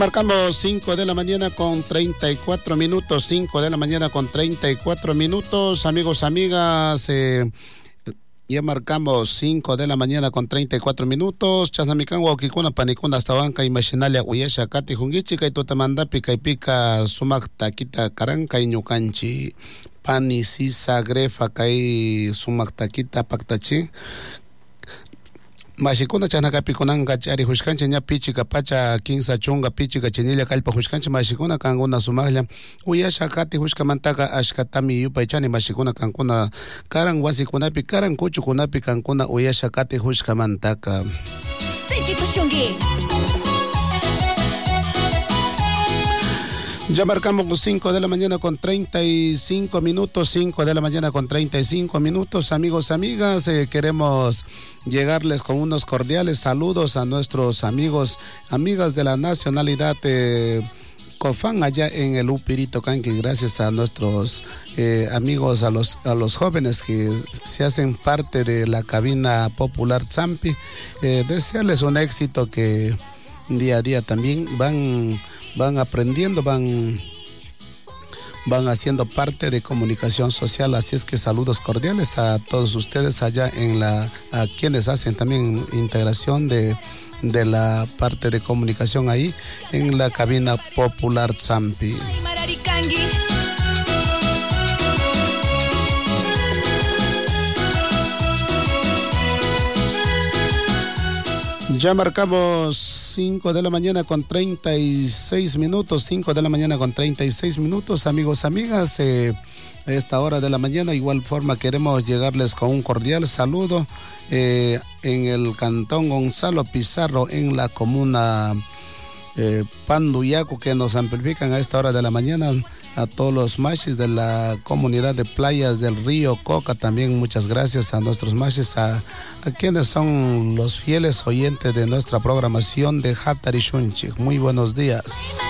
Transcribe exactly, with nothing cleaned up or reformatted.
Marcamos cinco de la mañana con treinta y cuatro minutos, cinco de la mañana con treinta y cuatro minutos, amigos, amigas, eh, ya marcamos cinco de la mañana con treinta y cuatro minutos, chasnamican huaukikuna panikuna hasta banca y machinalia uyasha kati jungichi kay tutamandapi kay pika sumak takita karanka y ñukanchi pani sisa grefa kay sumak takita paktachi. Mashikuna chanakapi kunanga chari hushkancha nya pichika pacha kinsa chunga pichika chinilla kalpa hushkancha mashikuna kanguna sumaglia uyasha kati hushkamantaka ashkatami yupaychani mashikuna kankuna karan wasikunapi karan kuchukunapi kankuna uyasha kati hushkamantaka. Ya marcamos cinco de la mañana con treinta y cinco minutos, cinco de la mañana con treinta y cinco minutos, amigos, amigas, eh, queremos llegarles con unos cordiales saludos a nuestros amigos, amigas de la nacionalidad eh, Cofán allá en el Upirito Canqui, gracias a nuestros eh, amigos, a los, a los jóvenes que se hacen parte de la cabina popular Zampi, eh, desearles un éxito que día a día también van... van aprendiendo, van, van haciendo parte de comunicación social, así es que saludos cordiales a todos ustedes allá en la, a quienes hacen también integración de, de la parte de comunicación ahí en la cabina popular Zampi. Ya marcamos cinco de la mañana con treinta y seis minutos, cinco de la mañana con treinta y seis minutos, amigos, amigas, eh, a esta hora de la mañana, igual forma queremos llegarles con un cordial saludo eh, en el cantón Gonzalo Pizarro, en la comuna eh, Panduyaco, que nos amplifican a esta hora de la mañana. A todos los machis de la comunidad de playas del río Coca, también muchas gracias a nuestros machis, a, a quienes son los fieles oyentes de nuestra programación de Hatari Shunchik. Muy buenos días.